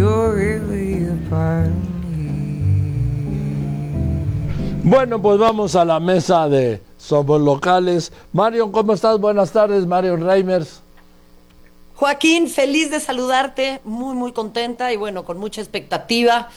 you're really a part of me. Bueno, pues vamos a la mesa de Somos Locales. Marion, ¿cómo estás? Buenas tardes, Marion Reimers. Joaquín, feliz de saludarte, muy, muy contenta y bueno, con mucha expectativa.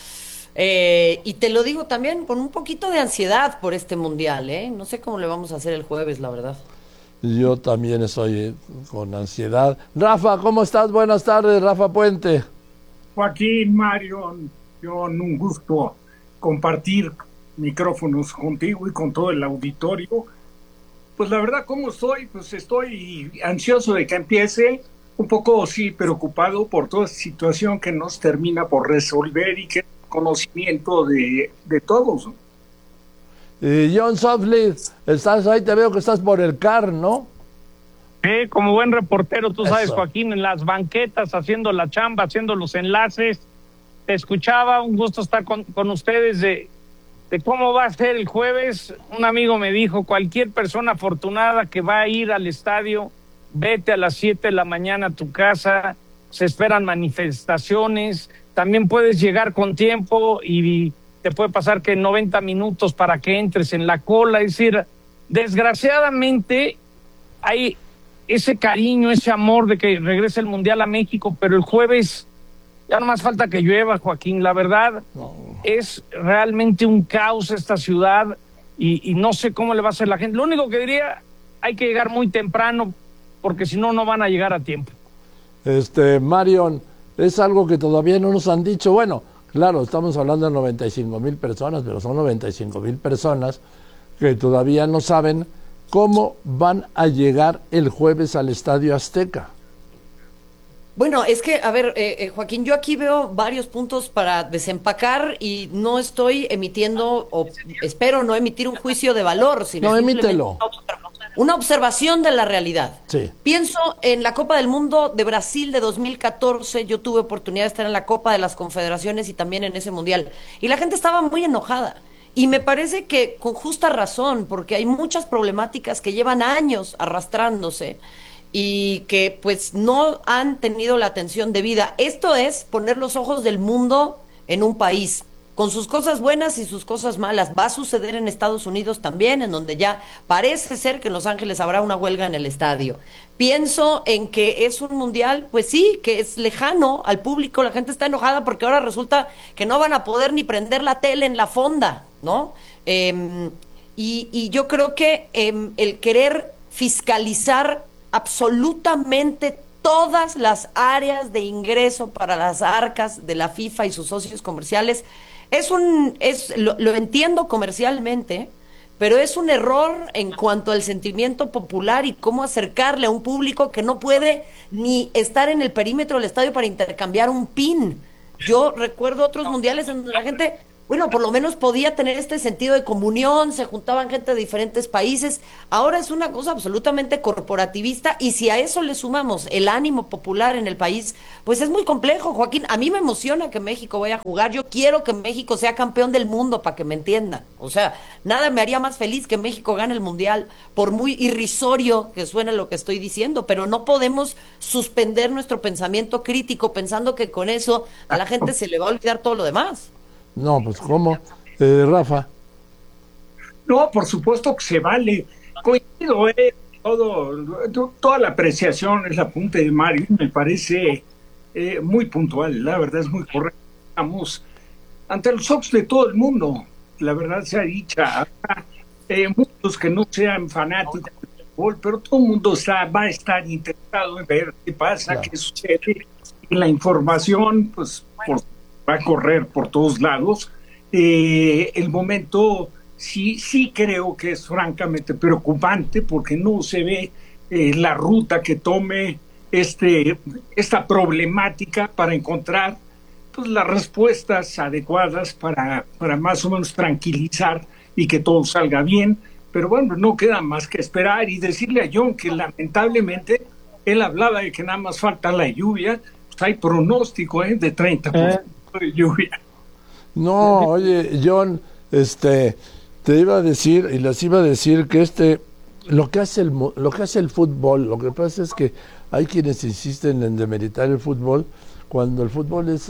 Y te lo digo también con un poquito de ansiedad por este mundial, ¿eh? No sé cómo le vamos a hacer el jueves, la verdad. Yo también estoy con ansiedad. Rafa, ¿cómo estás? Buenas tardes, Rafa Puente. Joaquín, Marion, John, un gusto compartir micrófonos contigo y con todo el auditorio. Pues la verdad, ¿cómo estoy? Pues estoy ansioso de que empiece, un poco sí preocupado por toda esta situación que nos termina por resolver y que es conocimiento de todos, ¿no? John Sofley, estás ahí, te veo que estás por el CAR, ¿no? Como buen reportero, tú sabes, Eso. Joaquín, en las banquetas, haciendo la chamba, haciendo los enlaces. Te escuchaba, un gusto estar con ustedes de cómo va a ser el jueves. Un amigo me dijo, cualquier persona afortunada que va a ir al estadio, vete a las 7 de la mañana a tu casa, se esperan manifestaciones, también puedes llegar con tiempo y te puede pasar que 90 minutos para que entres en la cola. Es decir, desgraciadamente hay ese cariño, ese amor de que regrese el Mundial a México, pero el jueves ya no más falta que llueva, Joaquín. La verdad, es realmente un caos esta ciudad y no sé cómo le va a hacer la gente. Lo único que diría, hay que llegar muy temprano porque si no, no van a llegar a tiempo. Marion, es algo que todavía no nos han dicho. Bueno, claro, estamos hablando de 95,000 personas, pero son 95,000 personas que todavía no saben cómo van a llegar el jueves al Estadio Azteca. Bueno, es que, a ver, Joaquín, yo aquí veo varios puntos para desempacar y no estoy emitiendo, o espero no emitir un juicio de valor, sino No, simplemente emítelo. una observación de la realidad. Sí. Pienso en la Copa del Mundo de Brasil de 2014, yo tuve oportunidad de estar en la Copa de las Confederaciones y también en ese Mundial, y la gente estaba muy enojada. Y me parece que con justa razón, porque hay muchas problemáticas que llevan años arrastrándose y que pues no han tenido la atención debida. Esto es poner los ojos del mundo en un país, con sus cosas buenas y sus cosas malas. Va a suceder en Estados Unidos también, en donde ya parece ser que en Los Ángeles habrá una huelga en el estadio. Pienso en que es un mundial, pues sí, que es lejano al público. La gente está enojada porque ahora resulta que no van a poder ni prender la tele en la fonda, ¿no? Y yo creo que el querer fiscalizar absolutamente todas las áreas de ingreso para las arcas de la FIFA y sus socios comerciales lo entiendo comercialmente, pero es un error en cuanto al sentimiento popular y cómo acercarle a un público que no puede ni estar en el perímetro del estadio para intercambiar un pin. Yo recuerdo otros mundiales en donde la gente, bueno, por lo menos podía tener este sentido de comunión, se juntaban gente de diferentes países. Ahora es una cosa absolutamente corporativista y si a eso le sumamos el ánimo popular en el país, pues es muy complejo, Joaquín. A mí me emociona que México vaya a jugar. Yo quiero que México sea campeón del mundo, para que me entiendan. O sea, nada me haría más feliz que México gane el Mundial, por muy irrisorio que suene lo que estoy diciendo, pero no podemos suspender nuestro pensamiento crítico pensando que con eso a la gente se le va a olvidar todo lo demás. No, pues ¿cómo? Rafa. No, por supuesto que se vale. Coincido, toda la apreciación es la punta de Mario, me parece muy puntual, la verdad es muy correcto. Estamos ante los ojos de todo el mundo, la verdad sea dicha. Muchos que no sean fanáticos del fútbol, pero todo el mundo va a estar interesado en ver qué pasa, Claro. qué sucede. Y la información, pues, va a correr por todos lados. El momento sí creo que es francamente preocupante porque no se ve la ruta que tome esta problemática para encontrar pues las respuestas adecuadas para más o menos tranquilizar y que todo salga bien. Pero bueno, no queda más que esperar y decirle a John que lamentablemente él hablaba de que nada más falta la lluvia. Pues hay pronóstico de 30% de lluvia. No, oye, John, te iba a decir y les iba a decir que lo que hace el fútbol, lo que pasa es que hay quienes insisten en demeritar el fútbol cuando el fútbol es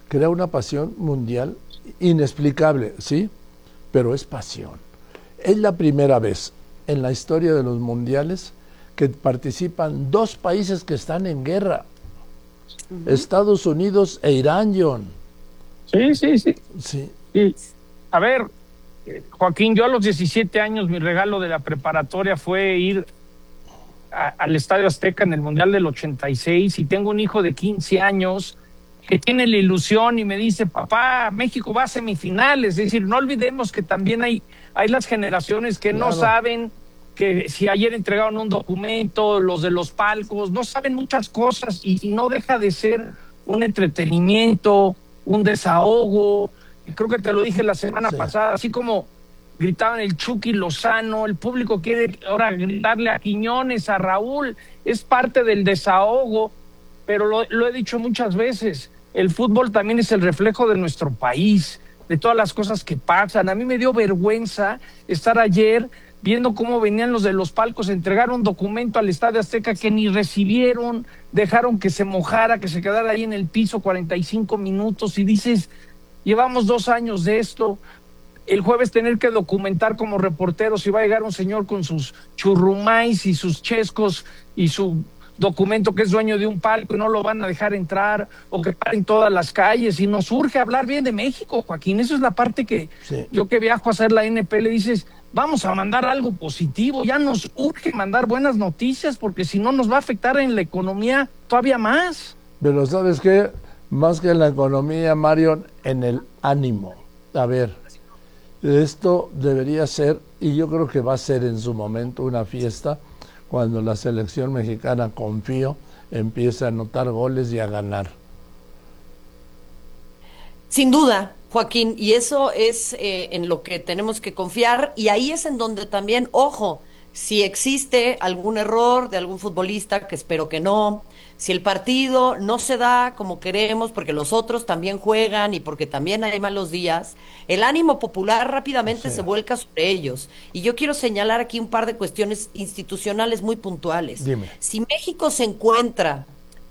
crea una pasión mundial inexplicable, ¿sí? Pero es pasión. Es la primera vez en la historia de los mundiales que participan dos países que están en guerra. Estados Unidos e Irán, John. Sí. Sí. Sí. A ver, Joaquín, yo a los 17 años mi regalo de la preparatoria fue ir al Estadio Azteca en el Mundial del 86 y tengo un hijo de 15 años que tiene la ilusión y me dice, papá, México va a semifinales. Es decir, no olvidemos que también hay las generaciones que no saben, que si ayer entregaron un documento, los de los palcos, no saben muchas cosas y no deja de ser un entretenimiento, un desahogo. Y creo que te lo dije la semana pasada, así como gritaban el Chucky Lozano, el público quiere ahora gritarle a Quiñones, a Raúl, es parte del desahogo, pero lo he dicho muchas veces, el fútbol también es el reflejo de nuestro país, de todas las cosas que pasan. A mí me dio vergüenza estar ayer viendo cómo venían los de los palcos a entregar un documento al Estadio Azteca que ni recibieron, dejaron que se mojara, que se quedara ahí en el piso 45 minutos y dices, llevamos 2 años de esto. El jueves tener que documentar como reportero si va a llegar un señor con sus churrumais y sus chescos y su documento que es dueño de un palco y no lo van a dejar entrar, o que paren todas las calles, y nos urge hablar bien de México, Joaquín. Eso es la parte que yo que viajo a hacer la NP le dices, vamos a mandar algo positivo, ya nos urge mandar buenas noticias, porque si no nos va a afectar en la economía todavía más. Pero ¿sabes qué? Más que en la economía, Marion, en el ánimo. A ver, esto debería ser, y yo creo que va a ser en su momento una fiesta, cuando la selección mexicana, confío, empiece a anotar goles y a ganar. Sin duda, Joaquín, y eso es en lo que tenemos que confiar, y ahí es en donde también, ojo, si existe algún error de algún futbolista, que espero que no, si el partido no se da como queremos, porque los otros también juegan y porque también hay malos días, el ánimo popular rápidamente se vuelca sobre ellos. Y yo quiero señalar aquí un par de cuestiones institucionales muy puntuales. Dime. Si México se encuentra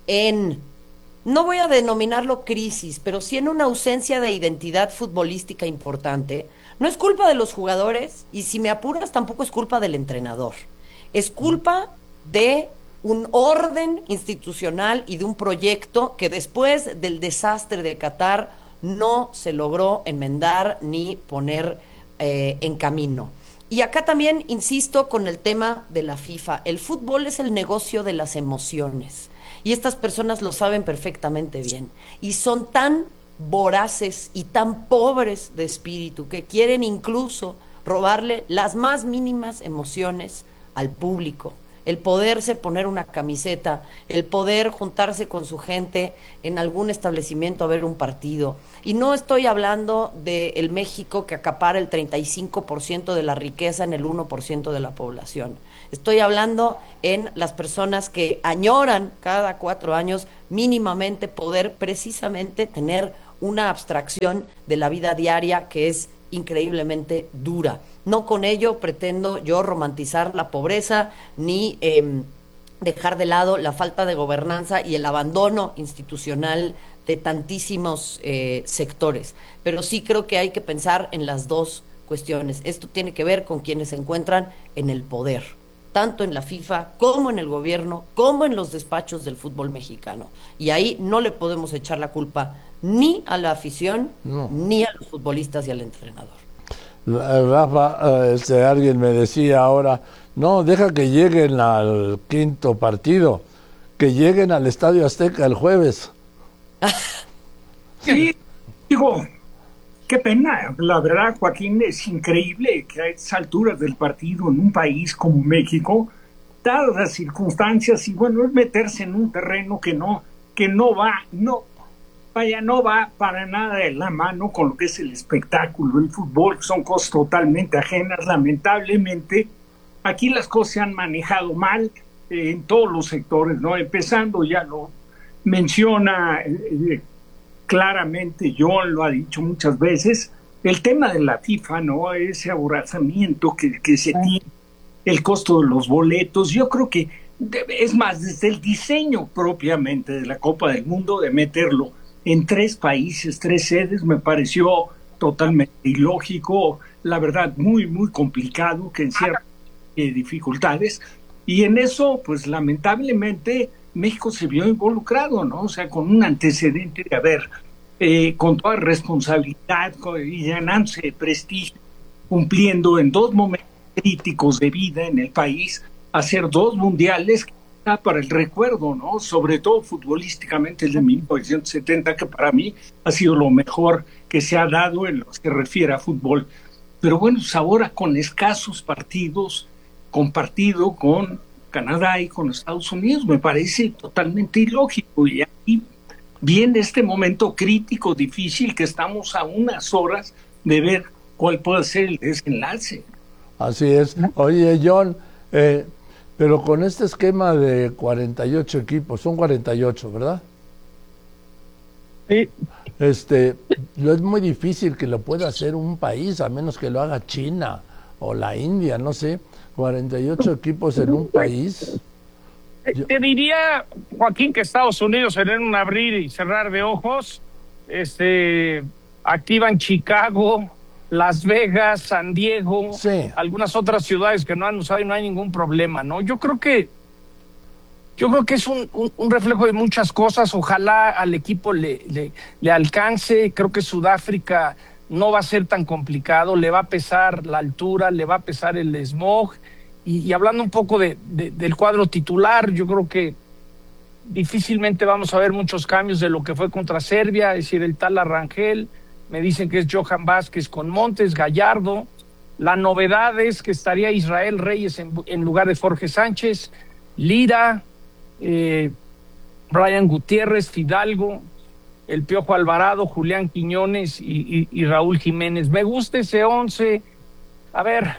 en, no voy a denominarlo crisis, pero sí en una ausencia de identidad futbolística importante, no es culpa de los jugadores y, si me apuras, tampoco es culpa del entrenador. Es culpa de un orden institucional y de un proyecto que después del desastre de Qatar no se logró enmendar ni poner en camino. Y acá también insisto con el tema de la FIFA. El fútbol es el negocio de las emociones y estas personas lo saben perfectamente bien y son tan voraces y tan pobres de espíritu que quieren incluso robarle las más mínimas emociones al público. El poderse poner una camiseta, el poder juntarse con su gente en algún establecimiento a ver un partido. Y no estoy hablando del México que acapara el 35% de la riqueza en el 1% de la población. Estoy hablando en las personas que añoran cada 4 años mínimamente poder precisamente tener una abstracción de la vida diaria que es increíblemente dura. No con ello pretendo yo romantizar la pobreza ni dejar de lado la falta de gobernanza y el abandono institucional de tantísimos sectores, pero sí creo que hay que pensar en las dos cuestiones. Esto tiene que ver con quienes se encuentran en el poder, tanto en la FIFA como en el gobierno, como en los despachos del fútbol mexicano. Y ahí no le podemos echar la culpa ni a la afición, ni a los futbolistas y al entrenador. Rafa, alguien me decía ahora, no, deja que lleguen al quinto partido, que lleguen al Estadio Azteca el jueves. Sí, digo, qué pena, la verdad, Joaquín, es increíble que a estas alturas del partido en un país como México, dadas las circunstancias, y bueno, es meterse en un terreno que no va para nada de la mano con lo que es el espectáculo, el fútbol, son cosas totalmente ajenas. Lamentablemente, aquí las cosas se han manejado mal en todos los sectores, ¿no? Empezando, ya lo menciona claramente, John lo ha dicho muchas veces, el tema de la FIFA, ¿no? Ese aborazamiento que se tiene, el costo de los boletos. Yo creo que, es más, desde el diseño propiamente de la Copa del Mundo, de meterlo en 3 países, 3 sedes, me pareció totalmente ilógico, la verdad muy, muy complicado, que encierra dificultades, y en eso, pues lamentablemente, México se vio involucrado, ¿no? O sea, con un antecedente de haber, con toda responsabilidad y llenándose de prestigio, cumpliendo en 2 momentos críticos de vida en el país, hacer 2 mundiales para el recuerdo, ¿no? Sobre todo futbolísticamente el de 1970, que para mí ha sido lo mejor que se ha dado en lo que se refiere a fútbol. Pero bueno, pues ahora con escasos partidos, compartido con Canadá y con Estados Unidos, me parece totalmente ilógico. Y aquí viene este momento crítico, difícil, que estamos a unas horas de ver cuál puede ser el desenlace. Así es. Oye, John, pero con este esquema de 48 equipos, son 48, ¿verdad? Sí. No es muy difícil que lo pueda hacer un país, a menos que lo haga China o la India, no sé. 48 equipos en un país. Te diría, Joaquín, que Estados Unidos en un abrir y cerrar de ojos, activan Chicago, Las Vegas, San Diego, sí, algunas otras ciudades que no han usado y no hay ningún problema, ¿no? Yo creo que es un reflejo de muchas cosas. Ojalá al equipo le alcance. Creo que Sudáfrica no va a ser tan complicado, le va a pesar la altura, le va a pesar el smog. Y hablando un poco del cuadro titular, yo creo que difícilmente vamos a ver muchos cambios de lo que fue contra Serbia, es decir, el tal Rangel, me dicen que es Johan Vázquez con Montes, Gallardo. La novedad es que estaría Israel Reyes en lugar de Jorge Sánchez, Lira, Brian Gutiérrez, Fidalgo, el Piojo Alvarado, Julián Quiñones y Raúl Jiménez. Me gusta ese 11. A ver,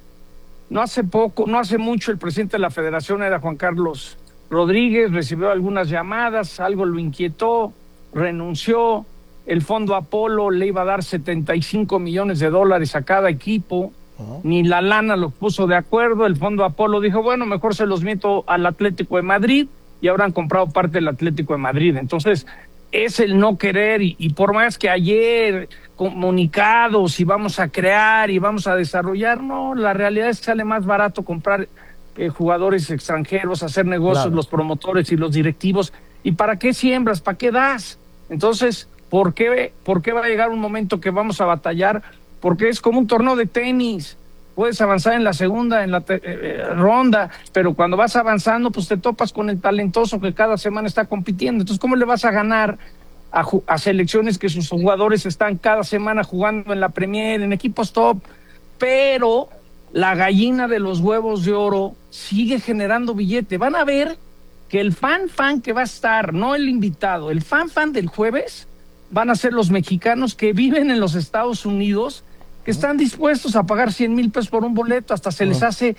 no hace mucho el presidente de la federación era Juan Carlos Rodríguez, recibió algunas llamadas, algo lo inquietó, renunció. El Fondo Apolo le iba a dar $75 millones a cada equipo, ni la lana lo puso de acuerdo. El Fondo Apolo dijo, bueno, mejor se los meto al Atlético de Madrid, y ahora han comprado parte del Atlético de Madrid. Entonces, es el no querer, y por más que ayer comunicados y vamos a crear y vamos a desarrollar, no, la realidad es que sale más barato comprar jugadores extranjeros, hacer negocios, claro, los promotores y los directivos. ¿Y para qué siembras? ¿Para qué das? Entonces, ¿por qué va a llegar un momento que vamos a batallar? Porque es como un torneo de tenis. Puedes avanzar en la segunda, en la ronda, pero cuando vas avanzando, pues te topas con el talentoso que cada semana está compitiendo. Entonces, ¿cómo le vas a ganar a selecciones que sus jugadores están cada semana jugando en la Premier, en equipos top? Pero la gallina de los huevos de oro sigue generando billete. Van a ver que el fan que va a estar, no el invitado, el fan del jueves, van a ser los mexicanos que viven en los Estados Unidos, que están dispuestos a pagar $100,000 por un boleto, hasta se les hace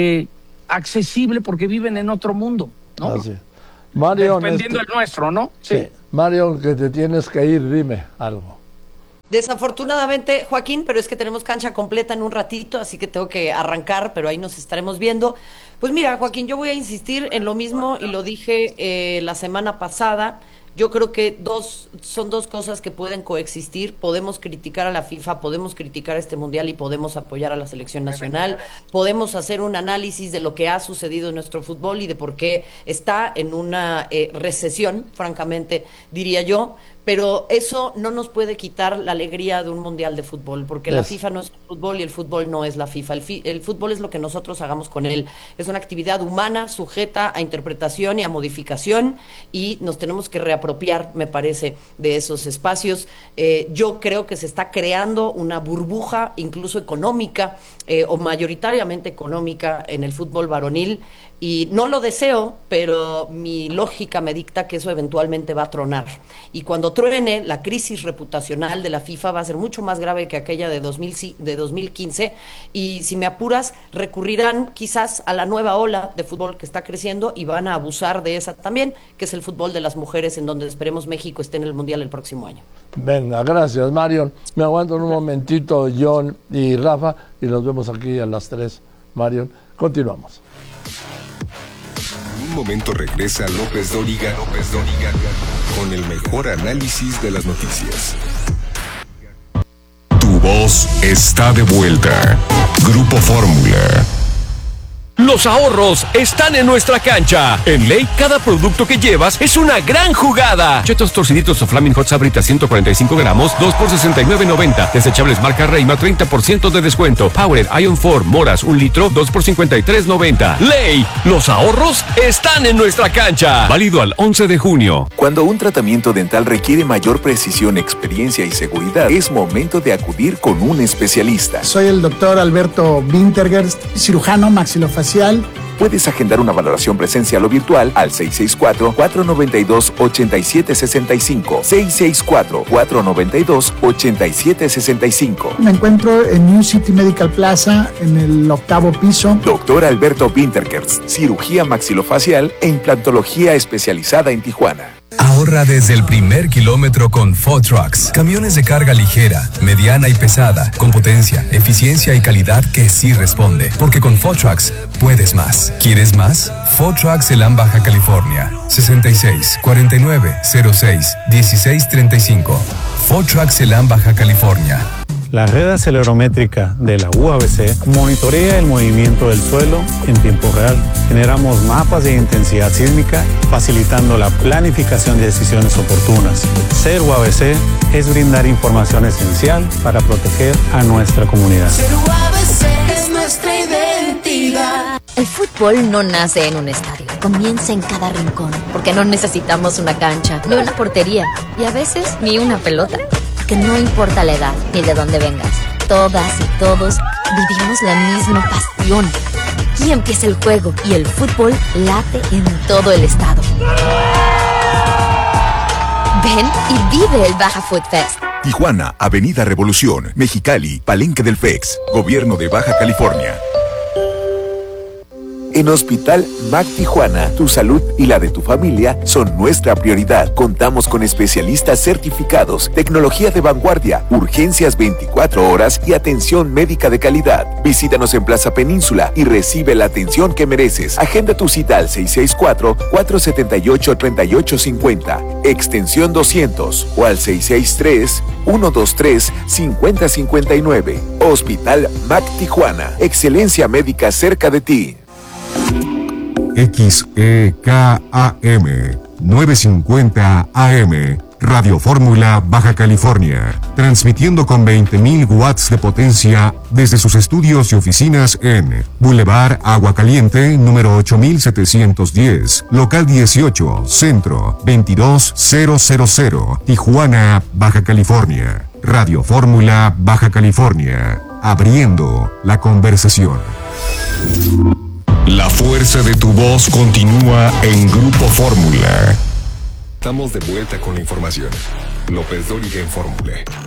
accesible porque viven en otro mundo, ¿no? Así. Marion, dependiendo del nuestro, ¿no? Sí. Marion, que te tienes que ir, dime algo. Desafortunadamente, Joaquín, pero es que tenemos cancha completa en un ratito, así que tengo que arrancar, pero ahí nos estaremos viendo. Pues mira, Joaquín, yo voy a insistir en lo mismo y lo dije la semana pasada. Yo creo que son dos cosas que pueden coexistir. Podemos criticar a la FIFA, podemos criticar este mundial y podemos apoyar a la selección nacional. Podemos hacer un análisis de lo que ha sucedido en nuestro fútbol y de por qué está en una recesión, francamente, diría yo. Pero eso no nos puede quitar la alegría de un mundial de fútbol, porque la FIFA no es el fútbol y el fútbol no es la FIFA. El fútbol es lo que nosotros hagamos con él. Es una actividad humana sujeta a interpretación y a modificación, y nos tenemos que reapropiar, me parece, de esos espacios. Yo creo que se está creando una burbuja, incluso económica, o mayoritariamente económica, en el fútbol varonil. Y no lo deseo, pero mi lógica me dicta que eso eventualmente va a tronar. Y cuando truene, la crisis reputacional de la FIFA va a ser mucho más grave que aquella de 2015. Y si me apuras, recurrirán quizás a la nueva ola de fútbol que está creciendo y van a abusar de esa también, que es el fútbol de las mujeres, en donde esperemos México esté en el Mundial el próximo año. Venga, gracias, Marion. Me aguanto un momentito, John y Rafa, y nos vemos aquí a las 3. Marion, continuamos. momento regresa López Dóriga con el mejor análisis de las noticias. Tu voz está de vuelta. Grupo Fórmula. Los ahorros están en nuestra cancha. En Ley, cada producto que llevas es una gran jugada. Chetos torciditos o Flaming Hot Sabritas 145 gramos, 2 por $69.90. Desechables marca Reima, 30% de descuento. Powered Ion 4 Moras, 1 litro, 2 por $53.90. Ley, los ahorros están en nuestra cancha. Válido al 11 de junio. Cuando un tratamiento dental requiere mayor precisión, experiencia y seguridad, es momento de acudir con un especialista. Soy el doctor Alberto Wintergerst, cirujano maxilofacial. Puedes agendar una valoración presencial o virtual al 664-492-8765. 664-492-8765. Me encuentro en New City Medical Plaza, en el 8º piso. Doctor Alberto Wintergerst, cirugía maxilofacial e implantología especializada en Tijuana. Ahorra desde el primer kilómetro con Ford Trucks. Camiones de carga ligera, mediana y pesada, con potencia, eficiencia y calidad que sí responde. Porque con Ford Trucks puedes más. ¿Quieres más? Ford Trucks Elam, Baja California. 66 49 06 16 35. Ford Trucks Elam, Baja California. La red acelerométrica de la UABC monitorea el movimiento del suelo en tiempo real. Generamos mapas de intensidad sísmica, facilitando la planificación de decisiones oportunas. Ser UABC es brindar información esencial para proteger a nuestra comunidad. Ser UABC es nuestra identidad. El fútbol no nace en un estadio, comienza en cada rincón, porque no necesitamos una cancha, ni una portería, y a veces ni una pelota. Que no importa la edad ni de dónde vengas, todas y todos vivimos la misma pasión. Aquí empieza el juego y el fútbol late en todo el estado. Ven y vive el Baja Food Fest. Tijuana, Avenida Revolución, Mexicali, Palenque del FEX, Gobierno de Baja California. En Hospital MAC Tijuana, tu salud y la de tu familia son nuestra prioridad. Contamos con especialistas certificados, tecnología de vanguardia, urgencias 24 horas y atención médica de calidad. Visítanos en Plaza Península y recibe la atención que mereces. Agenda tu cita al 664-478-3850, extensión 200 o al 663-123-5059. Hospital MAC Tijuana, excelencia médica cerca de ti. XEKAM 950 AM, Radio Fórmula, Baja California, transmitiendo con 20.000 watts de potencia desde sus estudios y oficinas en Boulevard Agua Caliente, número 8710, local 18, centro 22000, Tijuana, Baja California. Radio Fórmula, Baja California, abriendo la conversación. La fuerza de tu voz continúa en Grupo Fórmula. Estamos de vuelta con la información. López Dóriga en Fórmula.